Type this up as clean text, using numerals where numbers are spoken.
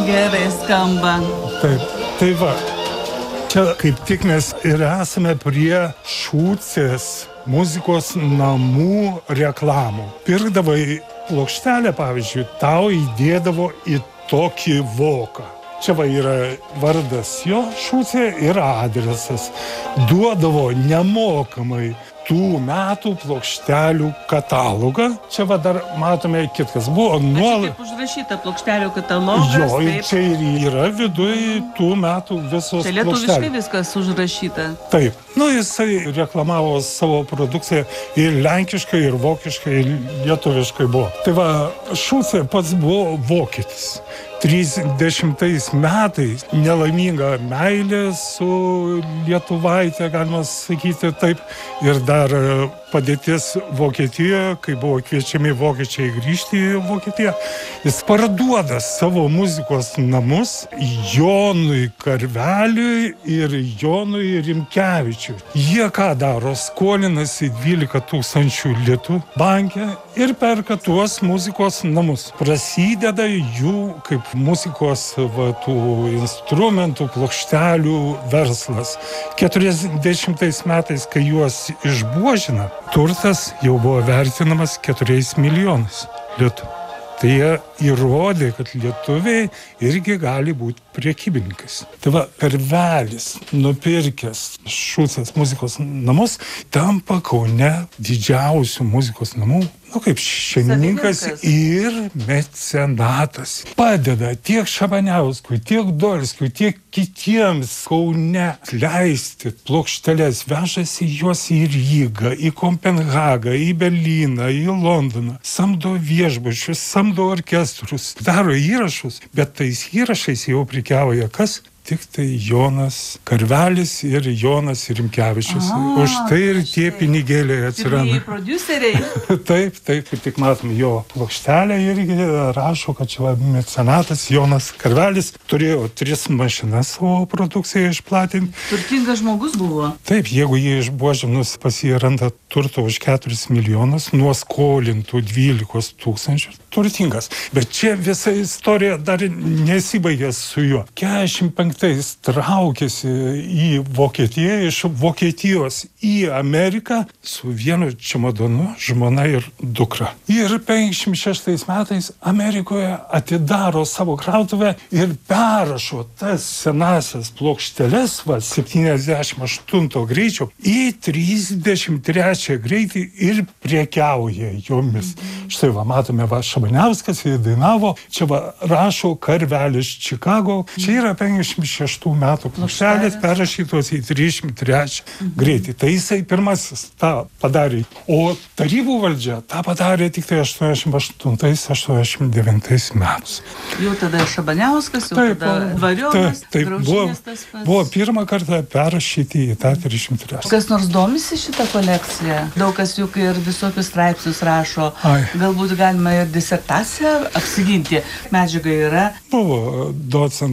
Gerai skamba. Taip, tai va. Čia kaip tik mes ir esame prie Šūcės muzikos namų reklamų. Pirkdavai plokštelę, pavyzdžiui, tau įdėdavo į tokį voką. Čia va yra vardas jo Šūcė ir adresas. Duodavo nemokamai tų metų plokštelių katalogą. Čia va dar matome kitkas. Buvo nuolat... Čia kaip užrašyta plokštelių katalogas. Jo, ir čia ir yra viduj tų metų visos plokštelės. Čia lietuviškai viskas užrašyta. Taip. Nu, jisai reklamavo savo produkciją ir lenkiškai, ir vokiškai, ir lietuviškai buvo. Tai va, Šūcė pats buvo vokietis. 30 metais nelaiminga meilė su lietuvaitė, galima sakyti taip, ir dar padėtis Vokietijoje, kai buvo kviečiami vokiečiai grįžti į Vokietiją. Jis parduoda savo muzikos namus Jonui Karveliui ir Jonui Rimkevičiui. Jie ką daro? Skolinasi 12 000 litų banke ir perka tuos muzikos namus. Prasideda jų kaip muzikos tų instrumentų, plokštelių verslas. 40 metais, kai juos išbuožina, turtas jau buvo vertinamas 4 milijonais litų. Tai jie įrodė, kad lietuviai irgi gali būti prekybininkais. Tai va, Karvelis, nupirkęs Šūcės muzikos namus, tampa Kaune didžiausių muzikos namų, kaip šeimininkas ir mecenatas. Padeda tiek Šabaniauskui, tiek Dolskiui, tiek kitiems Kaune leisti plokšteles, vežasi juos į Rygą, į Kopenhagą, į Berlyną, į Londoną, samdo viešbučius, samdo orkestrus, daro įrašus, bet tais įrašais jau prekiauja kas? Tik tai Jonas Karvelis ir Jonas Rimkevičius. Už tai ir tie pinigėliai atsiranda. Pirmieji prodiuseriai. Taip, tik matom jo plokštelę irgi rašo, kad čia mecenatas Jonas Karvelis turėjo 3 mašinas savo produkciją išplatinti. Turtingas žmogus buvo. Taip, jeigu jie išbuožinus pas jį randa turto už 4 milijonus, nuo skolintų 12 000, turtingas. Bet čia visa istorija dar nesibaigė su juo. 45 traukėsi į Vokietiją, iš Vokietijos į Ameriką su vienu čemodanu, žmona ir dukra. Ir 56 metais Amerikoje atidaro savo krautuvę ir perrašo tas senasias plokšteles, 78 greičio, į 33 greitį ir prekiauja jomis. Štai va, matome, Šabaniauskas įdainavo, čia va, rašo Karvelis Chicago, čia yra 56 metų plokštelės perrašytos į 33 greitį. Tai jisai pirmasis tą padarė. O tarybų valdžia tą padarė tik tai 88-89 metais. Jau tada Šabaniauskas, jau tada Dvarionas, Graužinės tas pats. Buvo pirmą kartą perrašyti į tą 33. Kas nors domisi šitą kolekciją? Daug kas juk ir visokius straipsnius rašo. Galbūt galima ir disertaciją apsiginti. Medžiaga yra. Buvo docentas